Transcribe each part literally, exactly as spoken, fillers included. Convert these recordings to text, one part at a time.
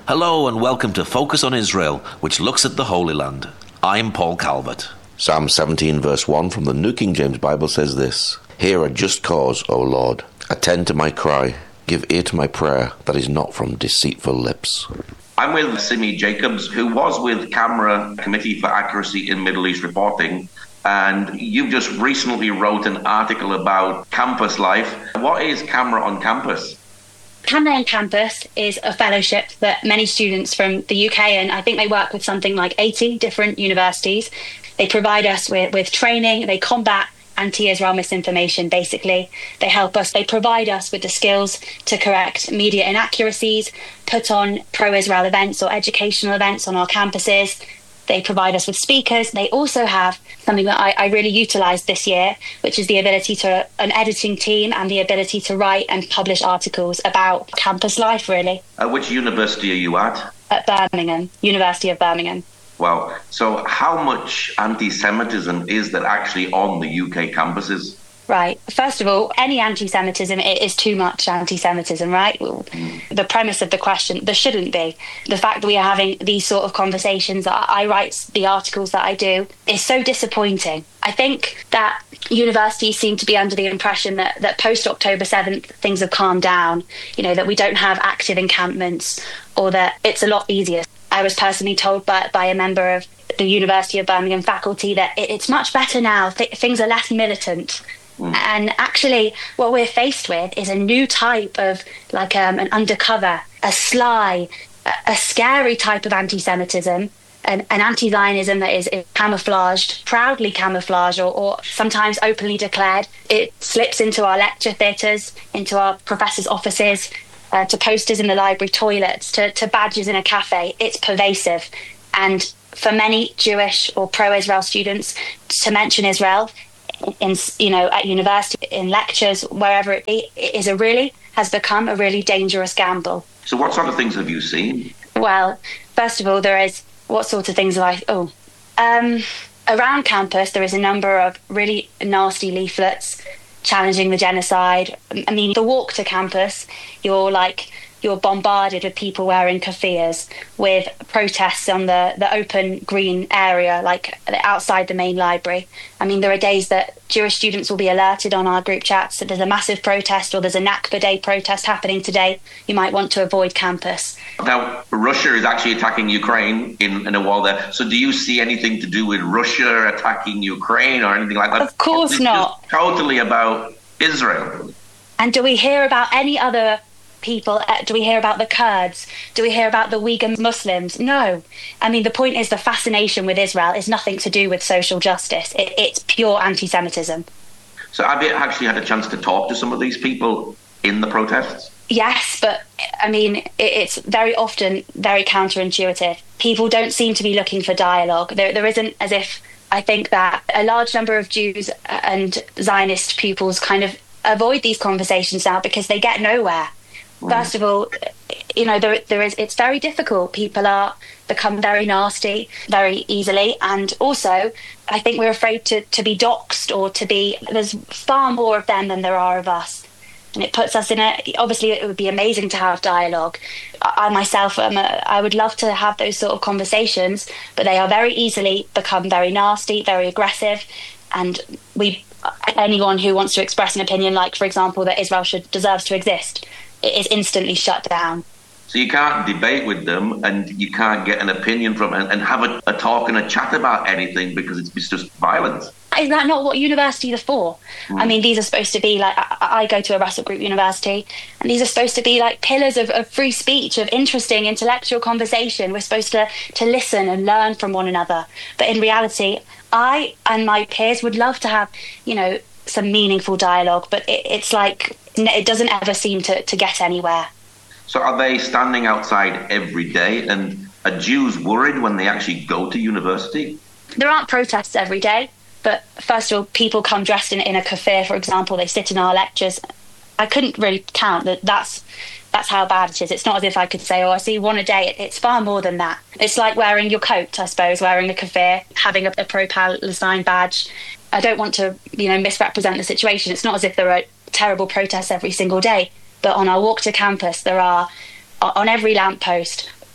Hello and welcome to Focus on Israel, which looks at the Holy Land. I'm Paul Calvert. Psalm seventeen verse one from the New King James Bible says this: Hear a just cause, O Lord. Attend to my cry. Give ear to my prayer that is not from deceitful lips. I'm with Simi Jacobs, who was with CAMRA, Committee for Accuracy in Middle East Reporting, and you've just recently wrote an article about campus life. What is CAMRA on Campus? CAMRA on Campus is a fellowship that many students from the U K, and I think they work with something like eighty different universities. They provide us with, with training. They combat anti-Israel misinformation, basically. They help us. They provide us with the skills to correct media inaccuracies, put on pro-Israel events or educational events on our campuses. They provide us with speakers. They also have something that I, I really utilised this year, which is the ability to an editing team and the ability to write and publish articles about campus life, really. At which university are you at? At Birmingham, University of Birmingham. Wow. So how much anti-Semitism is there actually on the U K campuses? Right. First of all, any anti-Semitism is too much anti-Semitism, right? Mm. The premise of the question, there shouldn't be. The fact that we are having these sort of conversations, I write the articles that I do, is so disappointing. I think that universities seem to be under the impression that, that post-October seventh, things have calmed down, you know, that we don't have active encampments, or that it's a lot easier. I was personally told by, by a member of the University of Birmingham faculty that it, it's much better now, Th- things are less militant. Mm. And actually, what we're faced with is a new type of, like um, an undercover, a sly, a, a scary type of anti-Semitism, an, an anti-Zionism that is, is camouflaged, proudly camouflaged, or, or sometimes openly declared. It slips into our lecture theatres, into our professors' offices, uh, to posters in the library toilets, to, to badges in a cafe. It's pervasive. And for many Jewish or pro-Israel students, to mention Israel in, you know, at university, in lectures, wherever it be, it is a really, has become a really dangerous gamble. So what sort of things have you seen? Well, first of all, there is, what sort of things have I, oh, um, around campus, there is a number of really nasty leaflets challenging the genocide. I mean, the walk to campus, you're like, you're bombarded with people wearing keffiyehs, with protests on the, the open green area, like outside the main library. I mean, there are days that Jewish students will be alerted on our group chats that there's a massive protest or there's a Nakba Day protest happening today. You might want to avoid campus. Now, Russia is actually attacking Ukraine in, in a war there. So do you see anything to do with Russia attacking Ukraine or anything like that? Of course not. Totally about Israel. And do we hear about any other people? Do we hear about the Kurds? Do we hear about the Uyghur Muslims? No. I mean, the point is the fascination with Israel is nothing to do with social justice. It, it's pure anti-Semitism. So have you actually had a chance to talk to some of these people in the protests? Yes, but I mean, it, it's very often very counterintuitive. People don't seem to be looking for dialogue. There, there isn't, as if, I think that a large number of Jews and Zionist pupils kind of avoid these conversations now because they get nowhere. First of all, you know, there, there is. It's very difficult. People are become very nasty very easily. And also, I think we're afraid to, to be doxxed or to be... There's far more of them than there are of us. And it puts us in a... Obviously, it would be amazing to have dialogue. I myself, um, I would love to have those sort of conversations, but they are very easily become very nasty, very aggressive. And we, anyone who wants to express an opinion, like, for example, that Israel should deserves to exist, it is instantly shut down. So you can't debate with them and you can't get an opinion from and, and have a, a talk and a chat about anything because it's, it's just violence. Is that not what universities are for? Mm. I mean, these are supposed to be like, I, I go to a Russell Group university, and these are supposed to be like pillars of, of free speech, of interesting intellectual conversation. We're supposed to, to listen and learn from one another. But in reality, I and my peers would love to have, you know, some meaningful dialogue, but it, it's like, it doesn't ever seem to, to get anywhere. So are they standing outside every day, and are Jews worried when they actually go to university? There aren't protests every day, but first of all, people come dressed in, in a keffiyeh, for example. They sit in our lectures. I couldn't really count that. That's that's how bad it is. It's not as if I could say, oh, I see one a day. It, it's far more than that. It's like wearing your coat, I suppose, wearing a keffiyeh, having a, a pro-Palestine badge. I don't want to, you know, misrepresent the situation. It's not as if there are terrible protests every single day, but on our walk to campus, there are, on every lamppost,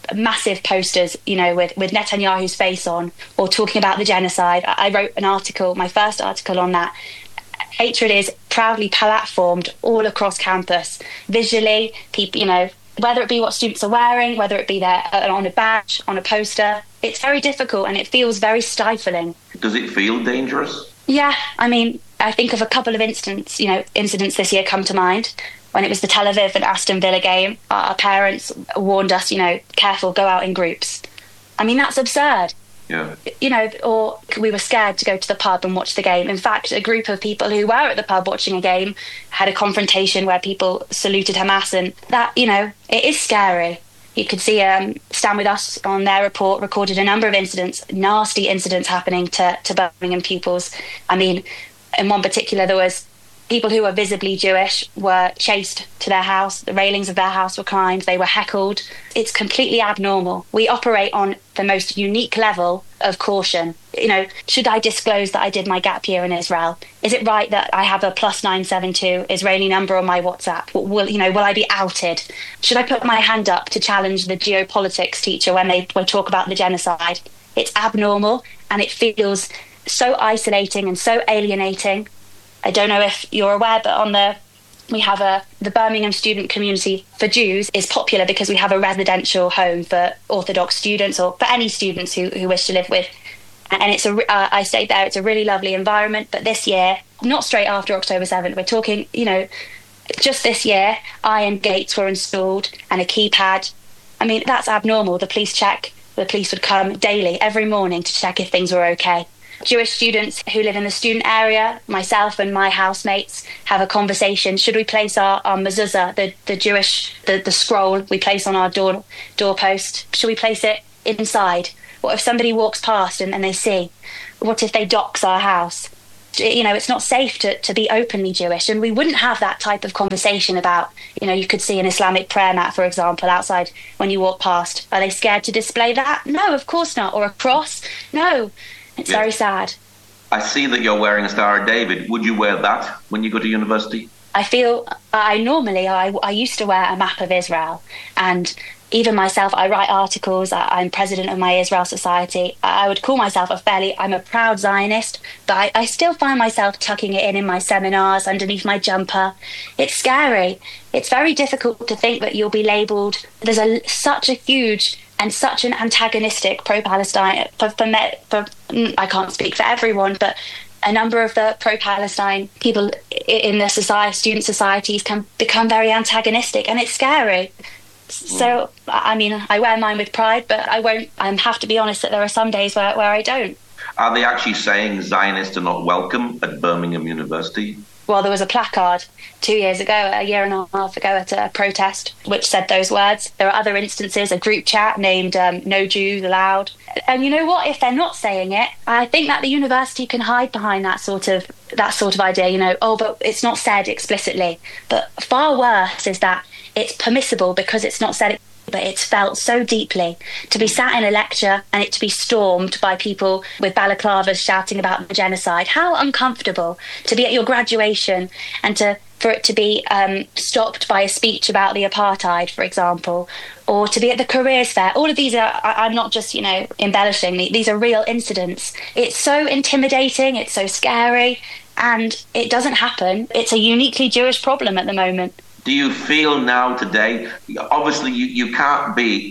massive posters, you know, with, with Netanyahu's face on, or talking about the genocide. I wrote an article, my first article on that. Hatred is proudly platformed all across campus, visually, people, you know, whether it be what students are wearing, whether it be there on a badge, on a poster. It's very difficult and it feels very stifling. Does it feel dangerous? Yeah, I mean, I think of a couple of incidents, you know, incidents this year come to mind. When it was the Tel Aviv and Aston Villa game, our parents warned us, you know, careful, go out in groups. I mean, that's absurd. Yeah. You know, or we were scared to go to the pub and watch the game. In fact, a group of people who were at the pub watching a game had a confrontation where people saluted Hamas, and that, you know, it is scary. You could see um, Stand With Us on their report recorded a number of incidents, nasty incidents happening to, to Birmingham pupils. I mean, in one particular, there was people who were visibly Jewish were chased to their house. The railings of their house were climbed. They were heckled. It's completely abnormal. We operate on the most unique level of caution. You know, should I disclose that I did my gap year in Israel? Is it right that I have a plus nine seven two Israeli number on my WhatsApp? Will, you know, will I be outed? Should I put my hand up to challenge the geopolitics teacher when they when talk about the genocide? It's abnormal and it feels so isolating and so alienating. I don't know if you're aware, but on the we have a the Birmingham student community for Jews is popular because we have a residential home for Orthodox students or for any students who, who wish to live with. And it's a uh, I stayed there. It's a really lovely environment. But this year, not straight after October seventh, we're talking, you know, just this year, iron gates were installed and a keypad. I mean, that's abnormal. The police check. The police would come daily, every morning, to check if things were okay. Jewish students who live in the student area, myself and my housemates, have a conversation. Should we place our, our mezuzah, the, the Jewish, the, the scroll we place on our door doorpost, should we place it inside? What if somebody walks past and, and they see? What if they dox our house? You know, it's not safe to, to be openly Jewish, and we wouldn't have that type of conversation about, you know, you could see an Islamic prayer mat, for example, outside when you walk past. Are they scared to display that? No, of course not. Or a cross? No. It's yeah. very sad. I see that you're wearing a Star of David. Would you wear that when you go to university? I feel I normally, I, I used to wear a map of Israel, and even myself, I write articles. I, I'm president of my Israel Society. I, I would call myself a fairly, I'm a proud Zionist, but I, I still find myself tucking it in in my seminars underneath my jumper. It's scary. It's very difficult to think that you'll be labelled. There's a, such a huge and such an antagonistic pro-Palestine, for, for, for, I can't speak for everyone, but a number of the pro-Palestine people in the society, student societies can become very antagonistic, and it's scary. So, I mean, I wear mine with pride, but I won't, I have to be honest that there are some days where, where I don't. Are they actually saying Zionists are not welcome at Birmingham University? Well, there was a placard two years ago, a year and a half ago at a protest, which said those words. There are other instances, a group chat named um, No Jews Allowed. And you know what? If they're not saying it, I think that the university can hide behind that sort of that sort of idea, you know, oh, but it's not said explicitly. But far worse is that it's permissible because it's not said, but it's felt so deeply to be sat in a lecture and it to be stormed by people with balaclavas shouting about the genocide. How uncomfortable to be at your graduation and to for it to be um, stopped by a speech about the apartheid, for example, or to be at the careers fair. All of these are, I, I'm not just, you know, embellishing. These are real incidents. It's so intimidating. It's so scary. And it doesn't happen. It's a uniquely Jewish problem at the moment. Do you feel now today, obviously you, you can't be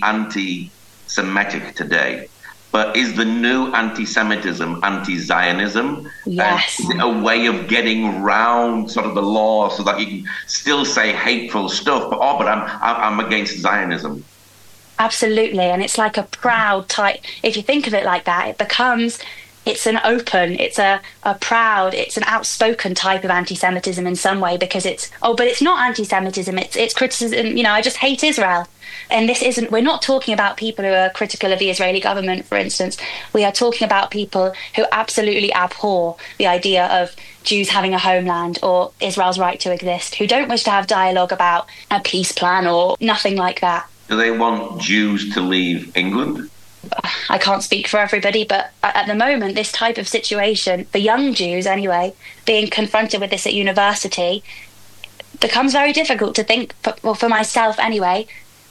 anti-Semitic today, but is the new anti-Semitism anti-Zionism? Yes. And a way of getting round sort of the law so that you can still say hateful stuff, but, oh, but I'm, I'm against Zionism. Absolutely. And it's like a proud type, if you think of it like that, it becomes... It's an open, it's a, a proud, it's an outspoken type of anti-Semitism in some way, because it's, oh, but it's not anti-Semitism, it's it's criticism, you know, I just hate Israel. And this isn't, we're not talking about people who are critical of the Israeli government, for instance. We are talking about people who absolutely abhor the idea of Jews having a homeland or Israel's right to exist, who don't wish to have dialogue about a peace plan or nothing like that. Do they want Jews to leave England? I can't speak for everybody, but at the moment, this type of situation, for young Jews anyway, being confronted with this at university, becomes very difficult to think, well, for myself anyway,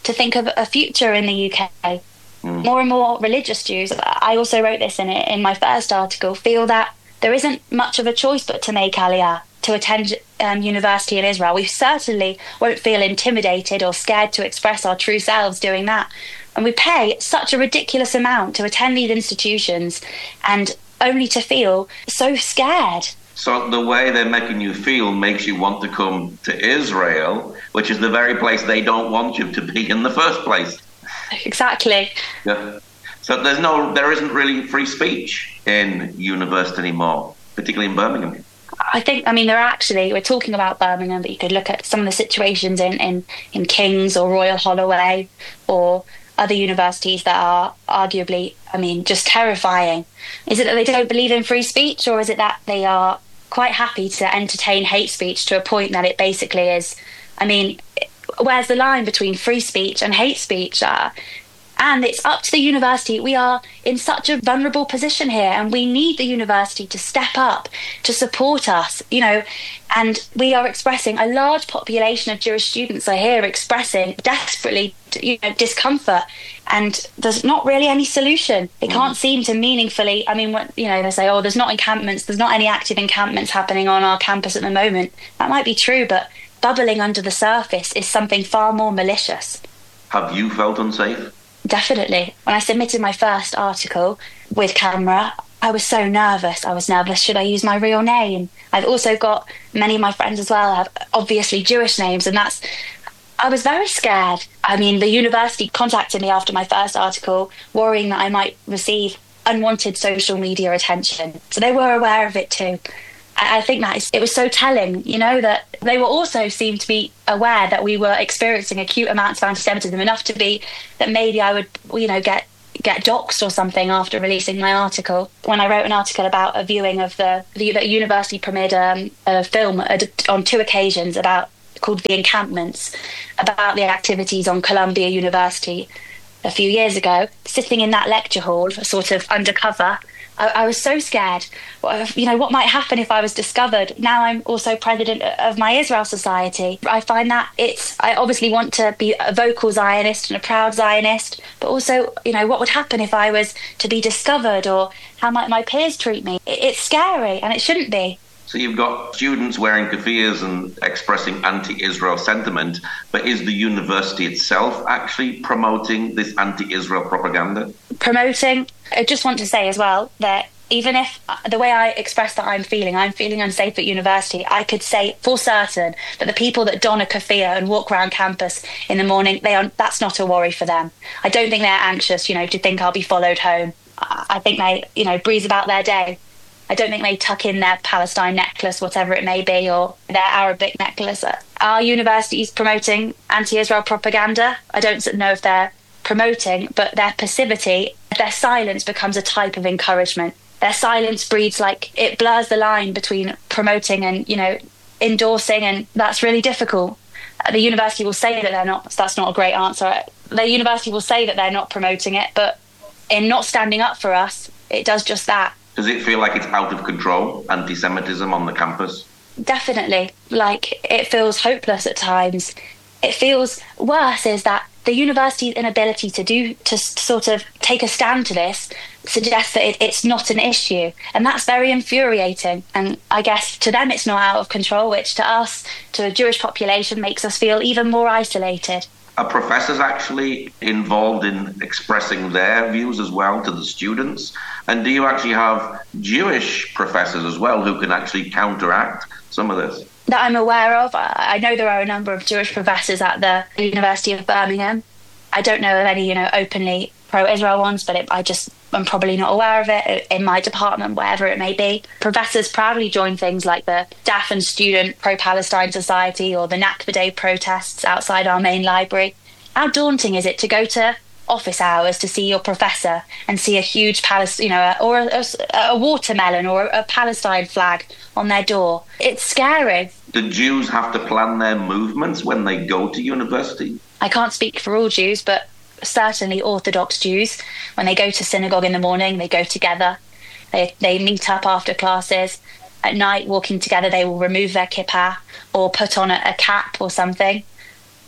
to think of a future in the U K. Mm. More and more religious Jews, I also wrote this in it in my first article, feel that there isn't much of a choice but to make Aliyah, to attend um, university in Israel. We certainly won't feel intimidated or scared to express our true selves doing that. And we pay such a ridiculous amount to attend these institutions and only to feel so scared. So the way they're making you feel makes you want to come to Israel, which is the very place they don't want you to be in the first place. Exactly. Yeah. So there's no, there isn't really free speech in university anymore, particularly in Birmingham. I think, I mean, there are actually, we're talking about Birmingham, but you could look at some of the situations in, in, in King's or Royal Holloway or other universities that are arguably, I mean, just terrifying. Is it that they don't believe in free speech, or is it that they are quite happy to entertain hate speech to a point that it basically is, I mean, where's the line between free speech and hate speech? Uh, and it's up to the university. We are in such a vulnerable position here, and we need the university to step up to support us, you know, and we are expressing, a large population of Jewish students are here expressing desperately, you know, discomfort, and there's not really any solution. It can't seem to meaningfully, I mean, what, you know, they say, oh, there's not encampments, there's not any active encampments happening on our campus at the moment. That might be true, but bubbling under the surface is something far more malicious. Have you felt unsafe? Definitely. When I submitted my first article with camera, I was so nervous. I was nervous, should I use my real name? I've also got many of my friends as well have obviously Jewish names, and that's, I was very scared. I mean, the university contacted me after my first article, worrying that I might receive unwanted social media attention. So they were aware of it too. I think that is, it was so telling, you know, that they were also seemed to be aware that we were experiencing acute amounts of anti-Semitism, enough to be that maybe I would, you know, get get doxed or something after releasing my article. When I wrote an article about a viewing of the, the, the university premiered um, a film on two occasions about called The Encampments, about the activities on Columbia University a few years ago, sitting in that lecture hall, sort of undercover, I, I was so scared. You know, what might happen if I was discovered? Now I'm also president of my Israel Society. I find that it's, I obviously want to be a vocal Zionist and a proud Zionist, but also, you know, what would happen if I was to be discovered, or how might my peers treat me? It, it's scary, and it shouldn't be. So you've got students wearing keffiyehs and expressing anti-Israel sentiment, but is the university itself actually promoting this anti-Israel propaganda? Promoting, I just want to say as well that even if the way I express that I'm feeling, I'm feeling unsafe at university, I could say for certain that the people that don a keffiyeh and walk around campus in the morning, they are, that's not a worry for them. I don't think they're anxious, you know, to think I'll be followed home. I think they, you know, breeze about their day. I don't think they tuck in their Palestine necklace, whatever it may be, or their Arabic necklace. Are universities promoting anti-Israel propaganda? I don't know if they're promoting, but their passivity, their silence becomes a type of encouragement. Their silence breeds, like, it blurs the line between promoting and, you know, endorsing, and that's really difficult. The university will say that they're not, that's not a great answer. The university will say that they're not promoting it, but in not standing up for us, it does just that. Does it feel like it's out of control, anti-Semitism on the campus? Definitely. Like, it feels hopeless at times. It feels worse is that the university's inability to do, to sort of take a stand to this suggests that it, it's not an issue. And that's very infuriating. And I guess to them it's not out of control, which to us, to a Jewish population, makes us feel even more isolated. Are professors actually involved in expressing their views as well to the students? And do you actually have Jewish professors as well who can actually counteract some of this? That I'm aware of. I know there are a number of Jewish professors at the University of Birmingham. I don't know of any, you know, openly pro-Israel ones, but it, I just, I'm probably not aware of it in my department, wherever it may be. Professors proudly join things like the D A F and Student Pro-Palestine Society or the Nakba Day protests outside our main library. How daunting is it to go to office hours to see your professor and see a huge Palestine, you know, or a, a, a watermelon or a Palestine flag on their door? It's scary. Do Jews have to plan their movements when they go to university? I can't speak for all Jews, but certainly Orthodox Jews, when they go to synagogue in the morning, they go together. They they meet up after classes. At night, walking together, they will remove their kippah or put on a, a cap or something.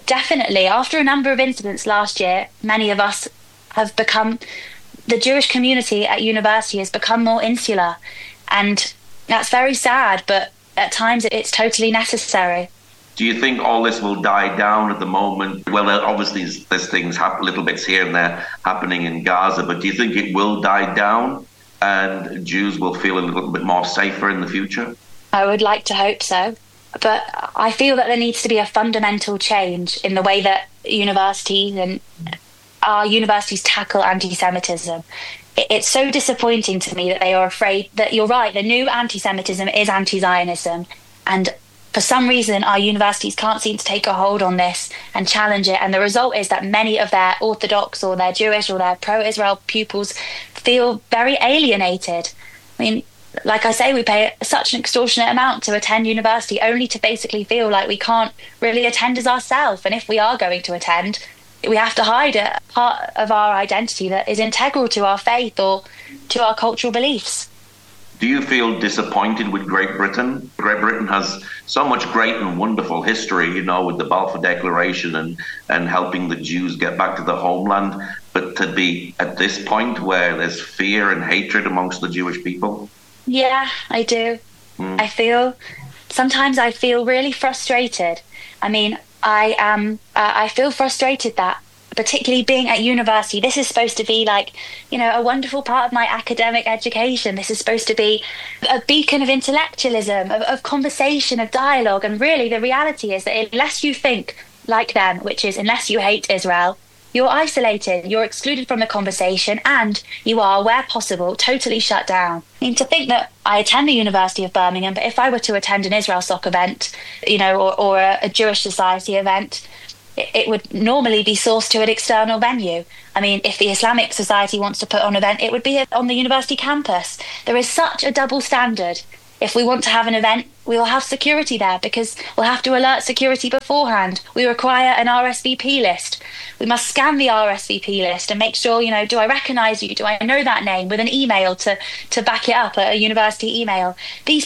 definitely. After a number of incidents last year, many of us have become, the Jewish community at university has become more insular. And that's very sad, but at times it's totally necessary. Do you think all this will die down at the moment? Well, obviously there's things, happen, little bits here and there happening in Gaza, but do you think it will die down and Jews will feel a little bit more safer in the future? I would like to hope so. But I feel that there needs to be a fundamental change in the way that universities and our universities tackle anti-Semitism. It's so disappointing to me that they are afraid that, you're right, the new anti-Semitism is anti-Zionism. And for some reason, our universities can't seem to take a hold on this and challenge it. And the result is that many of their Orthodox or their Jewish or their pro-Israel pupils feel very alienated. I mean, like I say, we pay such an extortionate amount to attend university only to basically feel like we can't really attend as ourselves. And if we are going to attend, we have to hide a part of our identity that is integral to our faith or to our cultural beliefs. Do you feel disappointed with Great Britain? Great Britain has so much great and wonderful history, you know, with the Balfour Declaration and, and helping the Jews get back to the homeland. But to be at this point where there's fear and hatred amongst the Jewish people? Yeah, I do. Mm. I feel, sometimes I feel really frustrated. I mean, I am, uh, I feel frustrated that, particularly being at university, this is supposed to be like, you know, a wonderful part of my academic education. This is supposed to be a beacon of intellectualism, of, of conversation, of dialogue. And really, the reality is that unless you think like them, which is unless you hate Israel, you're isolated, you're excluded from the conversation, and you are, where possible, totally shut down. I mean, to think that I attend the University of Birmingham, but if I were to attend an Israel Soc event, you know, or, or a, a Jewish Society event, it, it would normally be sourced to an external venue. I mean, if the Islamic Society wants to put on an event, it would be on the university campus. There is such a double standard. If we want to have an event, we will have security there because we'll have to alert security beforehand. We require an R S V P list. We must scan the R S V P list and make sure, you know, do I recognise you? Do I know that name? With an email to, to back it up, a university email. These